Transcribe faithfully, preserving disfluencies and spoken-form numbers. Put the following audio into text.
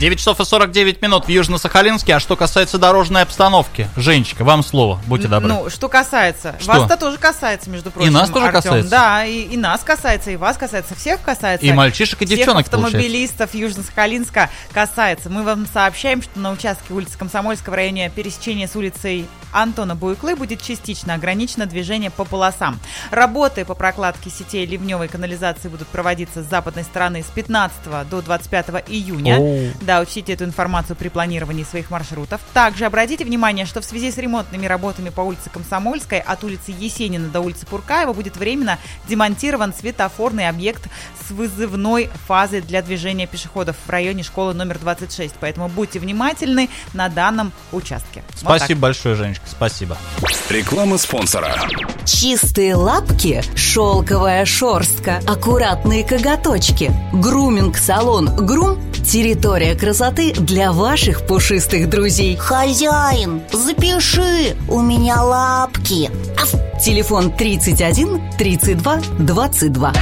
девять часов и сорок девять минут в Южно-Сахалинске. А что касается дорожной обстановки, Женечка, вам слово, будьте добры. Ну, что касается, что? вас-то тоже касается, между прочим. И нас тоже Артем. касается? Да, и, и нас касается, и вас касается, всех касается. И мальчишек, и девчонок, всех автомобилистов Южно-Сахалинска касается. Мы вам сообщаем, что на участке улицы Комсомольская в районе пересечения с улицей Антона Буйклы будет частично ограничено движение по полосам. Работы по прокладке сетей ливневой канализации будут проводиться с западной стороны с пятнадцатого до двадцать пятого июня. Оу. Да, учтите эту информацию при планировании своих маршрутов. Также обратите внимание, что в связи с ремонтными работами по улице Комсомольской от улицы Есенина до улицы Пуркаева будет временно демонтирован светофорный объект с вызывной фазой для движения пешеходов в районе школы номер двадцать шесть. Поэтому будьте внимательны на данном участке. Спасибо вот большое, Женечка, спасибо. Реклама спонсора. Чистые лапки, шелковая шерстка, аккуратные коготочки. Груминг-салон «Грум» – территория красоты для ваших пушистых друзей. Хозяин, запиши, у меня лапки. Телефон тридцать один тридцать два двадцать два.